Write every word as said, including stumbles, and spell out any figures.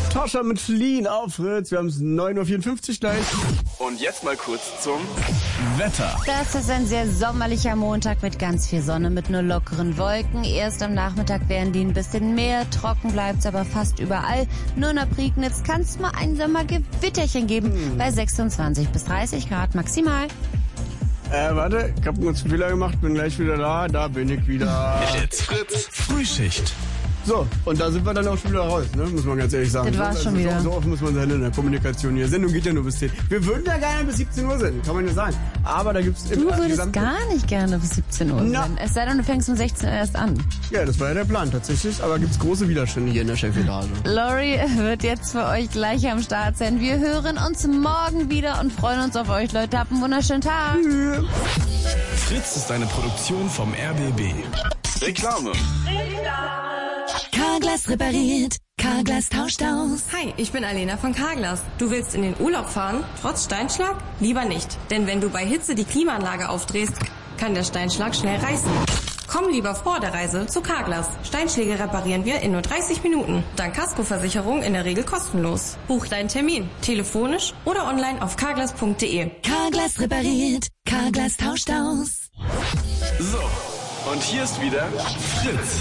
Tascha mit Fliehen auf Fritz. Wir haben es neun Uhr vierundfünfzig gleich. Und jetzt mal kurz zum Wetter. Das ist ein sehr sommerlicher Montag mit ganz viel Sonne, mit nur lockeren Wolken. Erst am Nachmittag werden die ein bisschen mehr. Trocken bleibt's aber fast überall. Nur in der Prignitz kann es mal ein Sommergewitterchen geben. Hm. Bei sechsundzwanzig bis dreißig Grad maximal. Äh, warte, ich hab einen kurzen Fehler gemacht, bin gleich wieder da. Da bin ich wieder. Jetzt Fritz Frühschicht. So, und da sind wir dann auch schon wieder raus, ne? Muss man ganz ehrlich sagen. Das war's schon wieder. So, so oft muss man sein in der Kommunikation hier. Sendung geht ja nur bis zehn. Wir würden ja gerne bis siebzehn Uhr senden, kann man ja sagen. Aber da gibt's Du würdest gar nicht gerne bis siebzehn Uhr Na. sein. Es sei denn, du fängst um sechzehn Uhr erst an. Ja, das war ja der Plan tatsächlich. Aber gibt's große Widerstände hier in der Chefetage. Lori wird jetzt für euch gleich am Start sein. Wir hören uns morgen wieder und freuen uns auf euch, Leute. Habt einen wunderschönen Tag. Ja. Fritz ist eine Produktion vom R B B. Reklame. Carglass repariert, Carglass tauscht aus. Hi, ich bin Alena von Carglass. Du willst in den Urlaub fahren, trotz Steinschlag? Lieber nicht, denn wenn du bei Hitze die Klimaanlage aufdrehst, kann der Steinschlag schnell reißen. Komm lieber vor der Reise zu Carglass. Steinschläge reparieren wir in nur dreißig Minuten. Dank Kaskoversicherung in der Regel kostenlos. Buch deinen Termin, telefonisch oder online auf carglass punkt de. Carglass repariert, Carglass tauscht aus. So, und hier ist wieder Fritz.